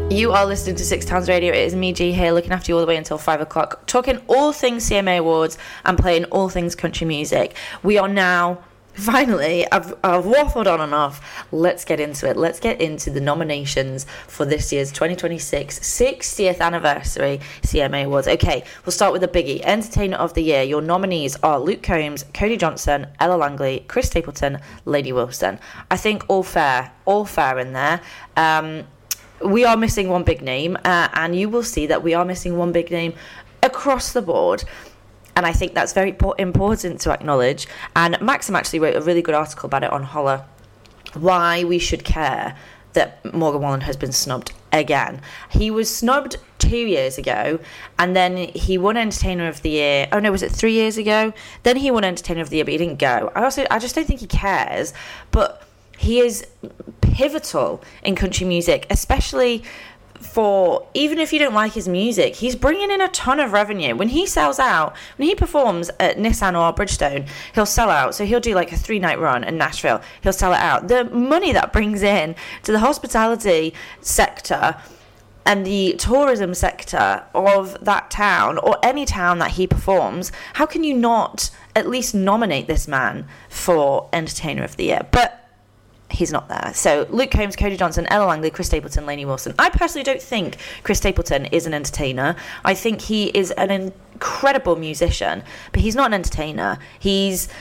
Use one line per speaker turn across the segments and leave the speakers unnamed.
You are listening to Six Towns Radio. It is me, G, here, looking after you all the way until 5 o'clock, talking all things CMA Awards and playing all things country music. We are now, finally, I've waffled on and off. Let's get into it. Let's get into the nominations for this year's 2026 60th anniversary CMA Awards. Okay, we'll start with the biggie. Entertainer of the Year. Your nominees are Luke Combs, Cody Johnson, Ella Langley, Chris Stapleton, Lainey Wilson. I think all fair in there. We are missing one big name, and you will see that we are missing one big name across the board. And I think that's very important to acknowledge. And Maxim actually wrote a really good article about it on Holler, why we should care that Morgan Wallen has been snubbed again. He was snubbed 2 years ago, and then he won Entertainer of the Year. Oh no, was it 3 years ago? Then he won Entertainer of the Year, but he didn't go. I just don't think he cares. But he is pivotal in country music, especially for, even if you don't like his music, he's bringing in a ton of revenue. When he sells out, when he performs at Nissan or Bridgestone, he'll sell out. So he'll do like a 3-night run in Nashville. He'll sell it out. The money that brings in to the hospitality sector and the tourism sector of that town, or any town that he performs, how can you not at least nominate this man for Entertainer of the Year? But he's not there. So Luke Combs, Cody Johnson, Ella Langley, Chris Stapleton, Lainey Wilson. I personally don't think Chris Stapleton is an entertainer. I think he is an incredible musician, but he's not an entertainer. He is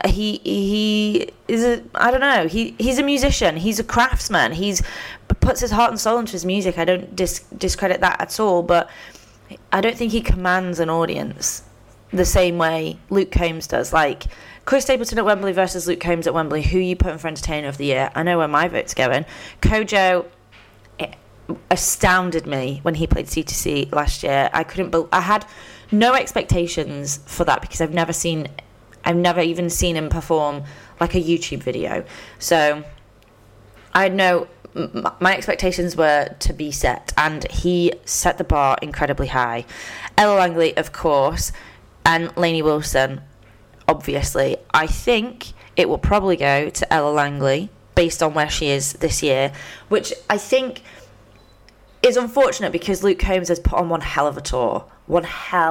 a, I don't know. He's a musician. He's a craftsman. He's puts his heart and soul into his music. I don't discredit that at all, but I don't think he commands an audience the same way Luke Combs does. Like, Chris Stapleton at Wembley versus Luke Combs at Wembley. Who are you putting for Entertainer of the Year? I know where my vote's going. Kojo astounded me when he played C2C last year. I had no expectations for that because I've never even seen him perform like a YouTube video. So I know my expectations were to be set, and he set the bar incredibly high. Ella Langley, of course, and Lainey Wilson. Obviously, I think it will probably go to Ella Langley based on where she is this year, which I think is unfortunate because Luke Combs has put on one hell of a tour. But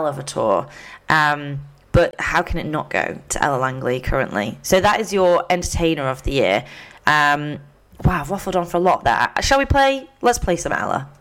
how can it not go to Ella Langley currently? So that is your Entertainer of the Year. Wow, I've waffled on for a lot there. Shall we play? Let's play some Ella.